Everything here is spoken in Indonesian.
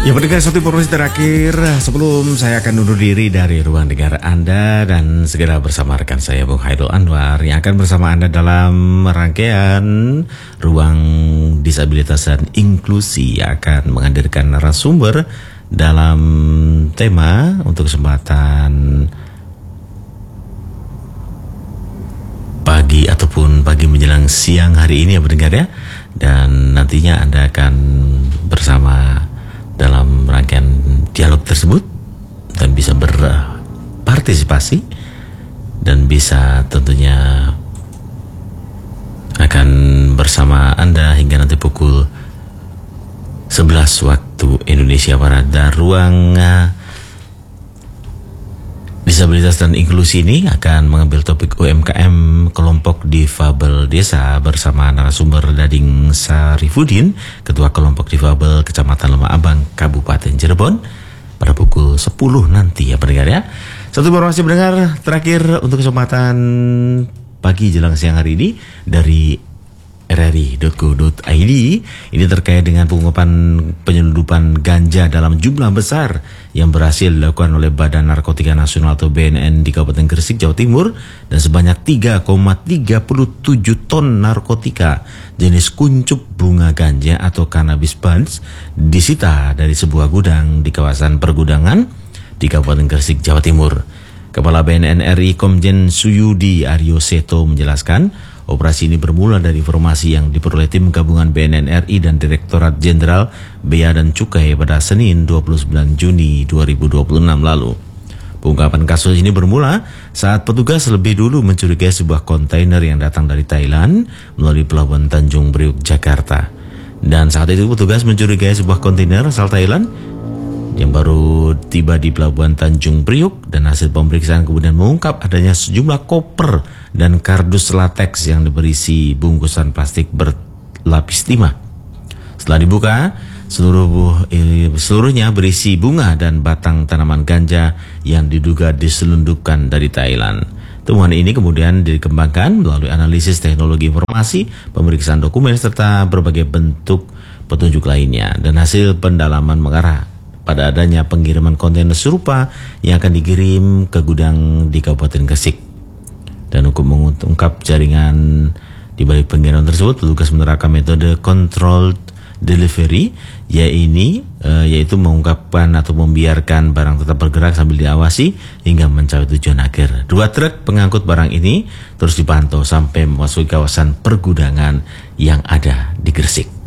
Ya, pendengar, satu informasi terakhir sebelum saya akan undur diri dari ruang dengar Anda dan segera bersama rekan saya Bung Hairul Anwar yang akan bersama Anda dalam rangkaian Ruang Disabilitas dan Inklusi yang akan menghadirkan narasumber dalam tema untuk kesempatan pagi ataupun pagi menjelang siang hari ini ya pendengar ya, dan nantinya Anda akan bersama dalam rangkaian dialog tersebut dan bisa berpartisipasi dan bisa tentunya akan bersama Anda hingga nanti pukul 11 waktu Indonesia Barat. Dan ruang Disabilitas dan Inklusi ini akan mengambil topik UMKM kelompok difabel desa bersama narasumber Dading Sarifudin, Ketua Kelompok Difabel Kecamatan Lemah Abang, Kabupaten Cirebon, pada pukul 10 nanti ya pendengar ya. Satu informasi pendengar terakhir untuk kesempatan pagi jelang siang hari ini dari rri.co.id. Ini terkait dengan pengungkapan penyelundupan ganja dalam jumlah besar yang berhasil dilakukan oleh Badan Narkotika Nasional atau BNN di Kabupaten Gresik, Jawa Timur, dan sebanyak 3,37 ton narkotika jenis kuncup bunga ganja atau cannabis buds disita dari sebuah gudang di kawasan pergudangan di Kabupaten Gresik, Jawa Timur. Kepala BNN RI Komjen Suyudi Aryo Seto menjelaskan, operasi ini bermula dari informasi yang diperoleh tim gabungan BNN RI dan Direktorat Jenderal Bea dan Cukai pada Senin 29 Juni 2026 lalu. Pengungkapan kasus ini bermula saat petugas lebih dulu mencurigai sebuah kontainer yang datang dari Thailand melalui Pelabuhan Tanjung Priok, Jakarta. Dan saat itu petugas mencurigai sebuah kontainer asal Thailand yang baru tiba di Pelabuhan Tanjung Priok, dan hasil pemeriksaan kemudian mengungkap adanya sejumlah koper dan kardus lateks yang berisi bungkusan plastik berlapis timah. Setelah dibuka, seluruhnya berisi bunga dan batang tanaman ganja yang diduga diselundupkan dari Thailand. Temuan ini kemudian dikembangkan melalui analisis teknologi informasi, pemeriksaan dokumen, serta berbagai bentuk petunjuk lainnya, dan hasil pendalaman mengarah pada adanya pengiriman kontainer serupa yang akan dikirim ke gudang di Kabupaten Gresik. Dan untuk mengungkap jaringan di balik pengiriman tersebut, petugas menerapkan metode controlled delivery, yaitu mengungkapkan atau membiarkan barang tetap bergerak sambil diawasi hingga mencapai tujuan akhir. 2 truk pengangkut barang ini terus dipantau sampai memasuki kawasan pergudangan yang ada di Gresik.